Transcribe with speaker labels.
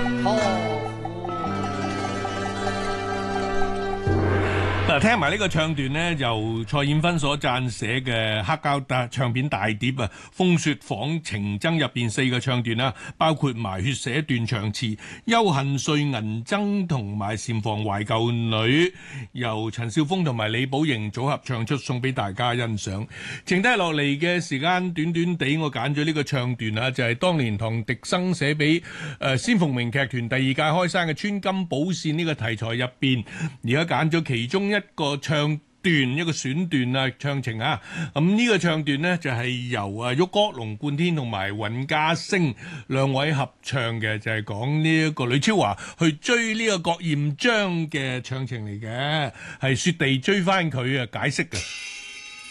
Speaker 1: 嗱，聽埋呢個唱段呢，由蔡燕芬所撰寫嘅黑膠唱片大碟啊，《風雪訪情僧》入邊4個唱段啦，包括埋血寫斷腸詞、休恨碎銀箏同埋禪房懷舊女，由陳少峰同埋李寶瑩組合唱出，送俾大家欣賞。剩低落嚟嘅時間短短地，我揀咗呢個唱段啊，就係當年唐滌生寫俾仙鳳鳴劇團第2屆開山嘅穿金寶扇呢個題材入邊，而家揀咗其中一個唱段，一個選段啊，唱情啊。咁呢個唱段呢，就係由旭哥、龍貫天同埋尹家星兩位合唱嘅，就係講呢一個呂超華去追呢個郭艷章嘅唱情嚟嘅，係雪地追翻佢啊，解釋嘅。